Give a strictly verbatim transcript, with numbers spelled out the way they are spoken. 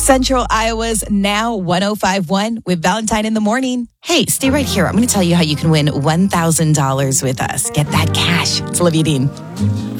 Central Iowa's Now one oh five point one with Valentine in the Morning. Hey, stay right here. I'm going to tell you how you can win one thousand dollars with us. Get that cash. It's Olivia Dean.